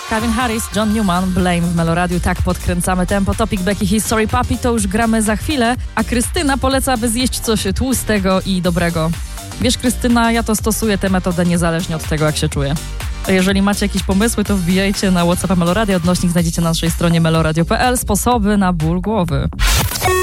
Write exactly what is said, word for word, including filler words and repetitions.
Calvin Harris, John Newman, Blame w Meloradiu. Tak podkręcamy tempo. Topic Becky History Papi to już gramy za chwilę, a Krystyna poleca, aby zjeść coś tłustego i dobrego. Wiesz, Krystyna, ja to stosuję tę metodę niezależnie od tego, jak się czuję. A jeżeli macie jakieś pomysły, to wbijajcie na WhatsApp Meloradio. Odnośnik znajdziecie na naszej stronie meloradio kropka p l. Sposoby na ból głowy.